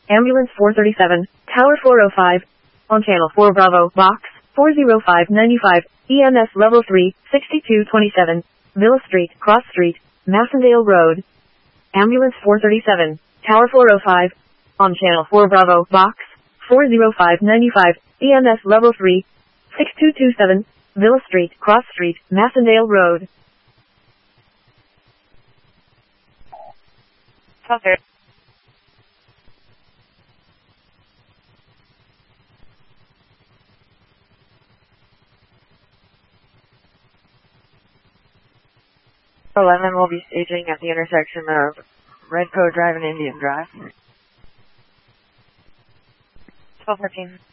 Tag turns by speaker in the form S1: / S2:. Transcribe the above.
S1: Ambulance 437, Tower 405. On Channel 4 Bravo, Box 40595, EMS Level 3, 6227, Villa Street, Cross Street, Massendale Road. Ambulance 437, Tower 405. On Channel 4 Bravo, Box 40595, EMS Level 3, 6227, Villa Street, Cross Street, Massendale Road.
S2: Okay. #11 will be staging at the intersection of Redcoat Drive and Indian Drive. 1213.